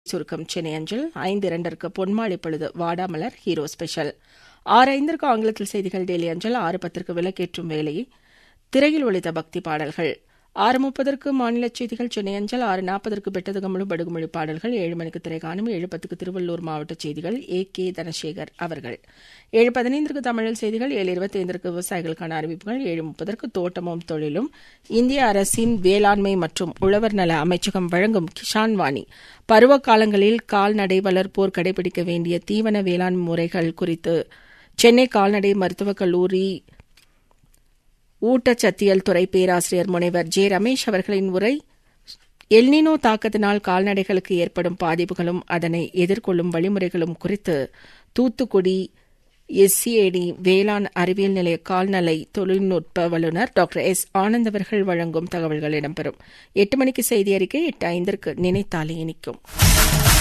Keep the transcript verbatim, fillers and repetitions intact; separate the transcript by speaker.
Speaker 1: சுருக்கம் சென்னை அஞ்சல். ஐந்து இரண்டிற்கு பொன்மாலை பொழுது வாடாமலர் ஹீரோ ஸ்பெஷல். ஆறு ஐந்திற்கு ஆங்கிலத்தில் செய்திகள் டெய்லி அஞ்சல். ஆறு பத்திற்கு விளக்கேற்றும் வேலை திரையில் ஒளித்த பக்தி பாடல்கள். ஆறு முப்பதற்கு மாநில செய்திகள் சென்னை அஞ்சல். ஆறு நாற்பதற்கு பெட்டதகமுழு படுகுமொழி பாடல்கள். ஏழு மணிக்கு திரைக்காணும். ஏழு பத்துக்கு திருவள்ளூர் மாவட்ட செய்திகள் ஏ கே தனசேகர் அவர்கள். ஏழு பதினைந்திற்கு தமிழில் செய்திகள். ஏழு இருபத்தி ஐந்திற்கு விவசாயிகளுக்கான அறிவிப்புகள். ஏழு முப்பதற்கு தோட்டமும் தொழிலும் இந்திய அரசின் வேளாண்மை மற்றும் உழவர் நல அமைச்சகம் வழங்கும் கிஷான் வாணி பருவ காலங்களில் கால்நடை வளர்ப்போர் கடைபிடிக்க வேண்டிய தீவன வேளாண் முறைகள் குறித்து சென்னை கால்நடை மருத்துவக் கல்லூரி ஊட்டச்சத்தியல் துறை பேராசிரியர் முனைவர் ஜே ரமேஷ் அவர்களின் உரை. எல்னினோ தாக்கத்தினால் கால்நடைகளுக்கு ஏற்படும் பாதிப்புகளும் அதனை எதிர்கொள்ளும் வழிமுறைகளும் குறித்து தூத்துக்குடி எஸ்சிஏடி வேளாண் அறிவியல் நிலைய கால்நடை தொழில்நுட்ப வல்லுநர் டாக்டர் எஸ் ஆனந்த் அவர்கள் வழங்கும் தகவல்கள் இடம்பெறும். எட்டு மணிக்கு செய்தி அறிக்கை. எட்டு ஐந்திற்கு நினைத்தாலே இனிக்கும்.